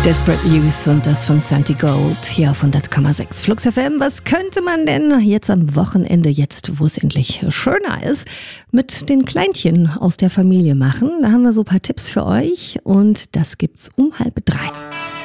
Desperate Youth und das von Santi Gold hier auf 100,6 Flux FM. Was könnte man denn jetzt am Wochenende, jetzt wo es endlich schöner ist, mit den Kleinchen aus der Familie machen? Da haben wir so ein paar Tipps für euch und das gibt's um 2:30.